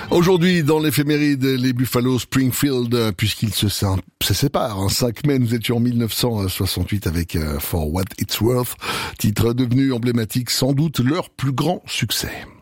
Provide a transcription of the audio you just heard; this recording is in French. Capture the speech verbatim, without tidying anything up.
Aujourd'hui, dans l'éphéméride, les Buffalo Springfield, puisqu'ils se, se séparent. cinq mai, nous étions en mille neuf cent soixante-huit avec uh, For What It's Worth, titre devenu emblématique, sans doute leur plus grand succès.